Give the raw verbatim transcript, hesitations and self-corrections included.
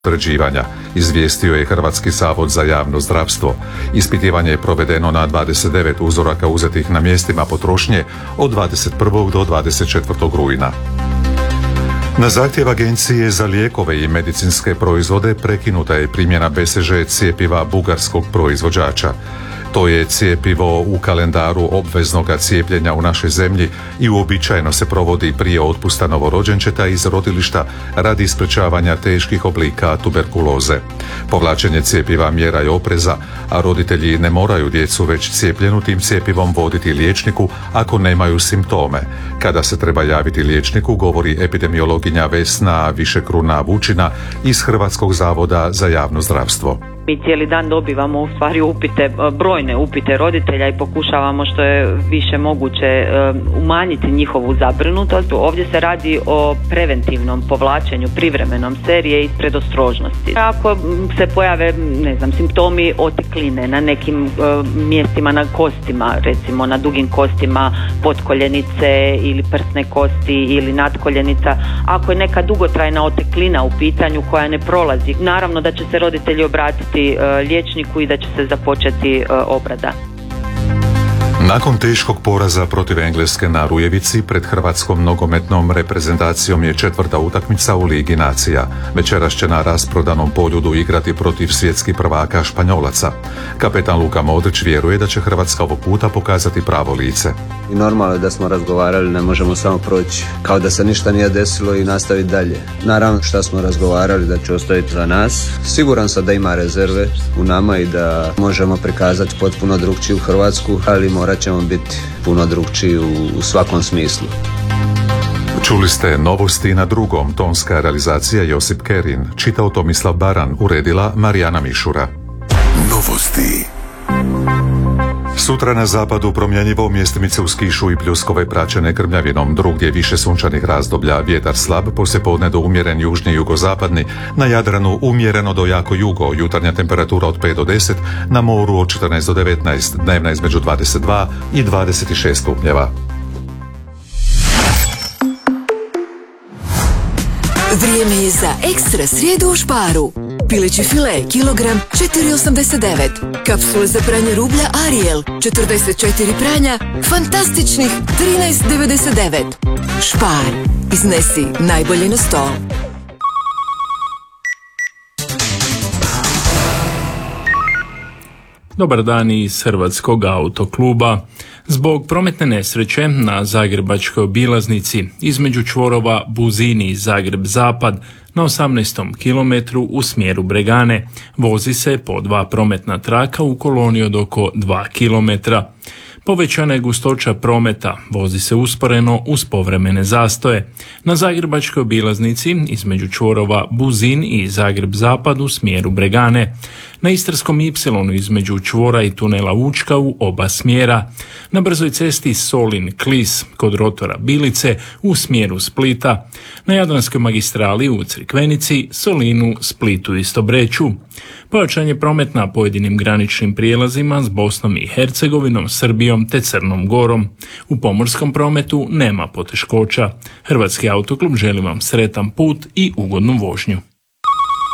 utvrđivanja, izvijestio je Hrvatski zavod za javno zdravstvo. Ispitivanje je provedeno na dvadeset devet uzoraka uzetih na mjestima potrošnje od dvadeset prvog do dvadeset četvrtog rujna. Na zahtjev Agencije za lijekove i medicinske proizvode prekinuta je primjena B C G cjepiva bugarskog proizvođača. To je cjepivo u kalendaru obveznog cijepljenja u našoj zemlji i uobičajeno se provodi prije otpusta novorođenčeta iz rodilišta radi sprečavanja teških oblika tuberkuloze. Povlačenje cjepiva mjera je opreza, a roditelji ne moraju djecu već cijepljenu tim cjepivom voditi liječniku ako nemaju simptome. Kada se treba javiti liječniku, govori epidemiologinja Vesna Višekruna Vučina iz Hrvatskog zavoda za javno zdravstvo. Mi cijeli dan dobivamo u stvari upite, brojne upite roditelja i pokušavamo što je više moguće umanjiti njihovu zabrinutost. Ovdje se radi o preventivnom povlačenju privremenom serije iz predostrožnosti. Ako se pojave, ne znam, simptomi otekline na nekim uh, mjestima na kostima, recimo na dugim kostima potkoljenice ili prsne kosti ili nadkoljenica, ako je neka dugotrajna oteklina u pitanju koja ne prolazi, naravno da će se roditelji obratiti liječniku i da će se započeti obrada. Nakon teškog poraza protiv Engleske na Rujevici pred hrvatskom nogometnom reprezentacijom je četvrta utakmica u Ligi nacija. Večeras će na rasprodanom Poljudu igrati protiv svjetskih prvaka Španjolaca. Kapetan Luka Modrić vjeruje da će Hrvatska ovog puta pokazati pravo lice. I normalno je da smo razgovarali, ne možemo samo proći kao da se ništa nije desilo i nastaviti dalje. Naravno što smo razgovarali da će ostaviti za nas. Siguran sam da ima rezerve u nama i da možemo prikazati potpuno drugčiju Hrvatsku, ali morat ćemo biti puno drugčiji u, u svakom smislu. Čuli ste novosti na drugom, tonska realizacija Josip Kerin, čitao Tomislav Baran, uredila Marijana Mišura. Novosti. Sutra na zapadu promjenjivo, mjestimice uz kišu i pljuskove praćene grmljavinom, drugdje više sunčanih razdoblja, vjetar slab, poslijepodne do umjeren južni jugozapadni, na Jadranu umjereno do jako jugo, jutarnja temperatura od pet do deset, na moru od četrnaest do devetnaest, dnevna između dvadeset dva i dvadeset šest stupnjeva. Vrijeme je za ekstra srijedu u Sparu. Pileći file, kilogram, četiri osamdeset devet. Kapsule za pranje rublja Ariel, četrdeset četiri pranja, fantastičnih trinaest devedeset devet. Spar, iznesi najbolje na stol. Dobar dan iz Hrvatskog autokluba. Zbog prometne nesreće na zagrebačkoj obilaznici između čvorova Buzini i Zagreb-Zapad na osamnaestom kilometru u smjeru Bregane vozi se po dva prometna traka u koloni od oko dva kilometra. Povećana je gustoća prometa, vozi se usporeno uz povremene zastoje. Na zagrebačkoj obilaznici između čvorova Buzin i Zagreb-Zapad u smjeru Bregane. Na Istarskom ipsilonu između čvora i tunela Učka u oba smjera. Na brzoj cesti Solin-Klis kod rotora Bilice u smjeru Splita. Na Jadranskoj magistrali u Crikvenici, Solinu, Splitu i Stobreću. Pojačan je promet na pojedinim graničnim prijelazima s Bosnom i Hercegovinom, Srbijom te Crnom Gorom. U pomorskom prometu nema poteškoća. Hrvatski autoklub želi vam sretan put i ugodnu vožnju.